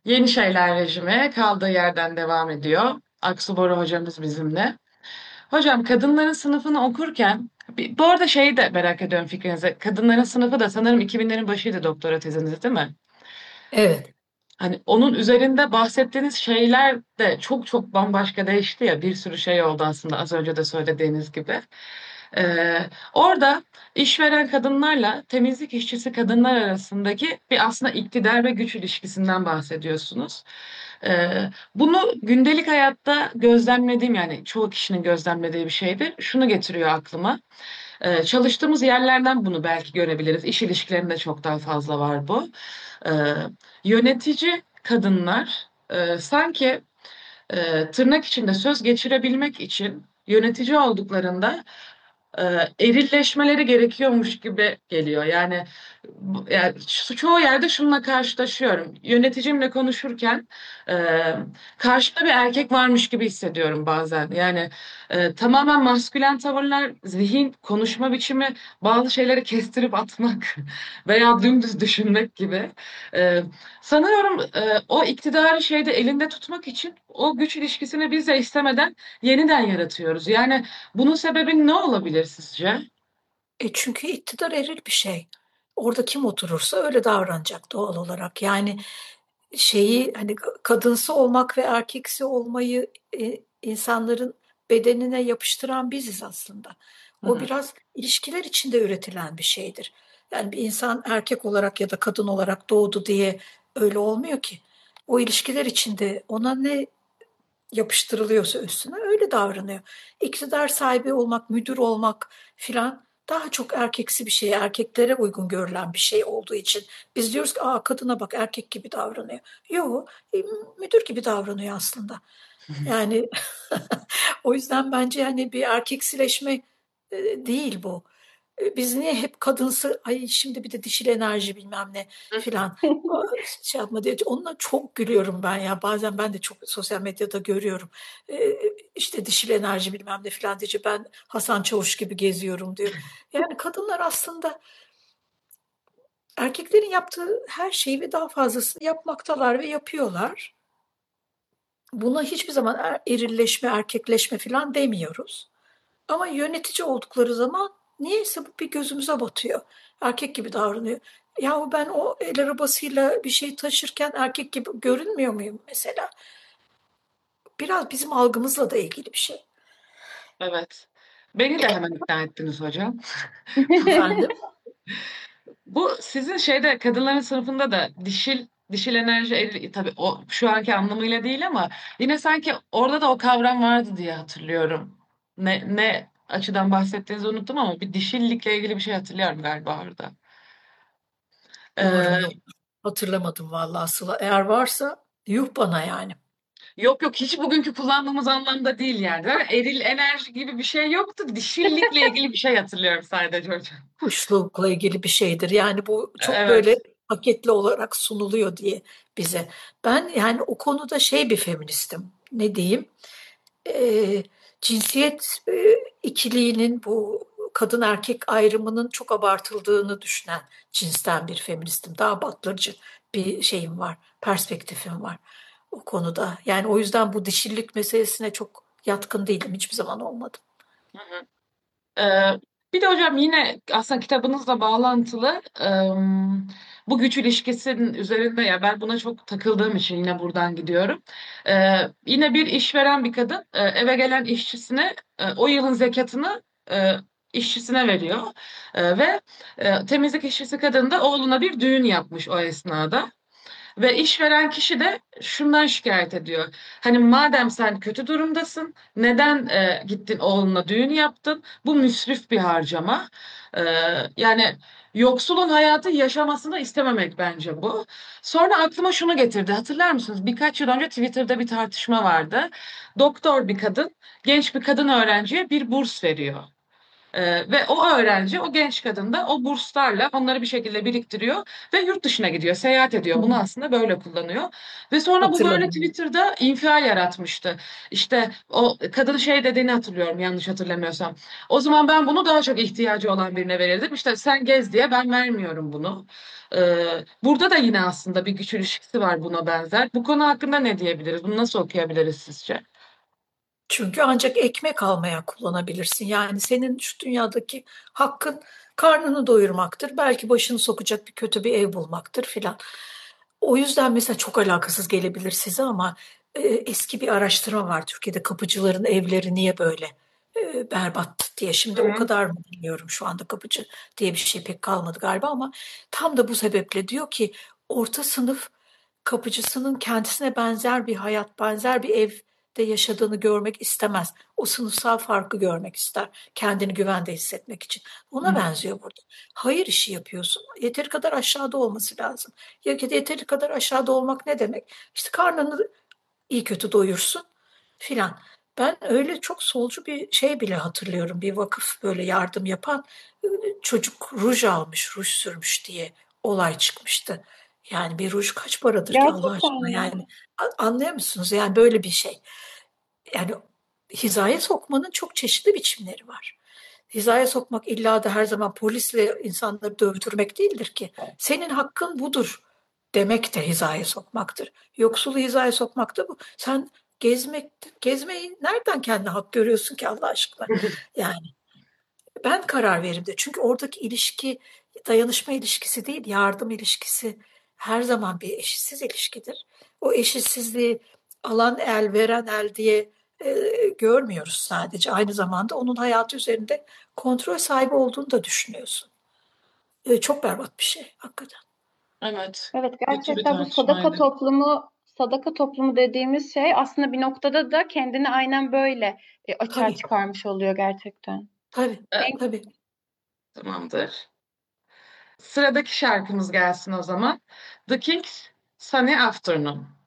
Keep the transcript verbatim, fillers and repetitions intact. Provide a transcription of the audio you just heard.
Yeni Şeyler rejimi kaldığı yerden devam ediyor. Aksu Boru hocamız bizimle. Hocam kadınların sınıfını okurken, bir- bu arada şeyi de merak ediyorum fikrinizi. Kadınların sınıfı da sanırım iki binlerin başıydı doktora teziniz değil mi? Evet. Hani onun üzerinde bahsettiğiniz şeyler de çok çok bambaşka değişti ya. Bir sürü şey oldu aslında az önce de söylediğiniz gibi. Ee, Orada işveren kadınlarla temizlik işçisi kadınlar arasındaki bir aslında iktidar ve güç ilişkisinden bahsediyorsunuz. Ee, Bunu gündelik hayatta gözlemlediğim yani çoğu kişinin gözlemlediği bir şeydir. Şunu getiriyor aklıma. Ee, çalıştığımız yerlerden bunu belki görebiliriz. İş ilişkilerinde çok daha fazla var bu. Ee, Yönetici kadınlar e, sanki e, tırnak içinde söz geçirebilmek için yönetici olduklarında e, erilleşmeleri gerekiyormuş gibi geliyor. Yani, bu- yani ço- çoğu yerde şununla karşılaşıyorum. Yöneticimle konuşurken e, karşımda bir erkek varmış gibi hissediyorum bazen. Yani e, tamamen maskülen tavırlar, zihin, konuşma biçimi, bazı şeyleri kestirip atmak veya dümdüz düşünmek gibi. E, Sanıyorum e, o iktidarı şeyde elinde tutmak için o güç ilişkisini biz de istemeden yeniden yaratıyoruz. Yani bunun sebebi ne olabilir sizce? E çünkü iktidar eril bir şey. Orada kim oturursa öyle davranacak doğal olarak. Yani şeyi hani kadınsı olmak ve erkeksi olmayı e, insanların bedenine yapıştıran biziz aslında. Hı O hı. biraz ilişkiler içinde üretilen bir şeydir. Yani bir insan erkek olarak ya da kadın olarak doğdu diye öyle olmuyor ki. O ilişkiler içinde ona ne yapıştırılıyorsa üstüne öyle davranıyor. İktidar sahibi olmak, müdür olmak filan daha çok erkeksi bir şey, erkeklere uygun görülen bir şey olduğu için biz diyoruz ki aa kadına bak erkek gibi davranıyor. Yok, e, müdür gibi davranıyor aslında. Yani o yüzden bence yani bir erkeksileşme e, değil bu. E, Biz niye hep kadınsı, ay şimdi bir de dişil enerji bilmem ne filan şey yapma diye. Onunla çok gülüyorum ben ya. Bazen ben de çok sosyal medyada görüyorum. E, işte dişil enerji bilmem ne filan diyece ben Hasan Çavuş gibi geziyorum diyor. Yani kadınlar aslında erkeklerin yaptığı her şeyi ve daha fazlasını yapmaktalar ve yapıyorlar. Buna hiçbir zaman er- erilleşme, erkekleşme filan demiyoruz. Ama yönetici oldukları zaman niyeyse bu bir gözümüze batıyor. Erkek gibi davranıyor. Yahu ben o el arabasıyla bir şey taşırken erkek gibi görünmüyor muyum mesela? Biraz bizim algımızla da ilgili bir şey. Evet. Beni de hemen ikna ettiniz hocam. Efendim? Bu sizin şeyde kadınların sınıfında da dişil dişil enerji el- tabii o şu anki anlamıyla değil ama yine sanki orada da o kavram vardı diye hatırlıyorum. Ne ne açıdan bahsettiğinizi unuttum ama bir dişillikle ilgili bir şey hatırlıyorum galiba orada. Doğru Ee, yok. Hatırlamadım vallahi Sıla. Eğer varsa yuh bana yani. Yok yok hiç bugünkü kullandığımız anlamda değil yani. Değil mi? Eril enerji gibi bir şey yoktu. Dişillikle ilgili bir şey hatırlıyorum sadece hocam. Kuşlukla ilgili bir şeydir. Yani bu çok böyle Evet. paketli olarak sunuluyor diye bize. Ben yani o konuda şey bir feministim. Ne diyeyim? e, cinsiyet e, ikiliğinin bu kadın erkek ayrımının çok abartıldığını düşünen cinsten bir feministim. Daha batırıcı bir şeyim var, perspektifim var o konuda. Yani o yüzden bu dişillik meselesine çok yatkın değilim, hiçbir zaman olmadım. Hı hı. Ee, Bir de hocam yine aslında kitabınızla bağlantılı ım, bu güç ilişkisinin üzerinde ya ben buna çok takıldığım için yine buradan gidiyorum. Ee, yine bir işveren bir kadın e, eve gelen işçisine e, o yılın zekatını e, işçisine veriyor. E, ve e, temizlik işçisi kadın da oğluna bir düğün yapmış o esnada. Ve işveren kişi de şundan şikayet ediyor. Hani madem sen kötü durumdasın, neden e, gittin oğluna düğün yaptın? Bu müsrif bir harcama. E, Yani yoksulun hayatı yaşamasını istememek bence bu. Sonra aklıma şunu getirdi. Hatırlar mısınız? Birkaç yıl önce Twitter'da bir tartışma vardı. Doktor bir kadın, genç bir kadın öğrenciye bir burs veriyor. Ee, ve o öğrenci, o genç kadın da o burslarla onları bir şekilde biriktiriyor ve yurt dışına gidiyor, seyahat ediyor. Bunu Hı. aslında böyle kullanıyor. Ve sonra bu böyle Hatırladım. Twitter'da infial yaratmıştı. İşte o kadın şey dediğini hatırlıyorum, yanlış hatırlamıyorsam. O zaman ben bunu daha çok ihtiyacı olan birine verirdim. İşte sen gez diye ben vermiyorum bunu. Ee, burada da yine aslında bir güç ilişkisi var buna benzer. Bu konu hakkında ne diyebiliriz? Bunu nasıl okuyabiliriz sizce? Çünkü ancak ekmek almaya kullanabilirsin. Yani senin şu dünyadaki hakkın karnını doyurmaktır. Belki başını sokacak bir kötü bir ev bulmaktır filan. O yüzden mesela çok alakasız gelebilir size ama e, eski bir araştırma var. Türkiye'de kapıcıların evleri niye böyle e, berbat diye. Şimdi Hı o hı. kadar mı bilmiyorum, şu anda kapıcı diye bir şey pek kalmadı galiba ama tam da bu sebeple diyor ki orta sınıf kapıcısının kendisine benzer bir hayat, benzer bir evde yaşadığını görmek istemez. O sınıfsal farkı görmek ister. Kendini güvende hissetmek için. Hı Ona hı. benziyor burada. Hayır işi yapıyorsun. Yeteri kadar aşağıda olması lazım. Ya yeteri kadar aşağıda olmak ne demek? İşte karnını iyi kötü doyursun filan. Ben öyle çok solcu bir şey bile hatırlıyorum. Bir vakıf böyle yardım yapan çocuk ruj almış, ruj sürmüş diye olay çıkmıştı. Yani bir ruj kaç paradır ki Allah Gerçekten aşkına? mi? Yani a- anlıyor musunuz? Yani böyle bir şey. Yani hizaya sokmanın çok çeşitli biçimleri var. Hizaya sokmak illa da her zaman polisle insanları dövdürmek değildir ki. Senin hakkın budur demek de hizaya sokmaktır. Yoksulu hizaya sokmak da bu. Sen gezmek, gezmeyi nereden kendi hak görüyorsun ki Allah aşkına? Yani ben karar veririm de. Çünkü oradaki ilişki dayanışma ilişkisi değil, yardım ilişkisi her zaman bir eşitsiz ilişkidir. O eşitsizliği alan el, veren el diye e, görmüyoruz sadece. Aynı zamanda onun hayatı üzerinde kontrol sahibi olduğunu da düşünüyorsun. E, çok berbat bir şey hakikaten. Evet. Evet, Kötü bir gerçekten bu sadaka tartışmaydı. toplumu sadaka toplumu dediğimiz şey aslında bir noktada da kendini aynen böyle e, açığa Tabii, çıkarmış oluyor gerçekten. tabii, Evet, tabii. tamamdır. Sıradaki şarkımız gelsin o zaman. The Kings, Sunny Afternoon.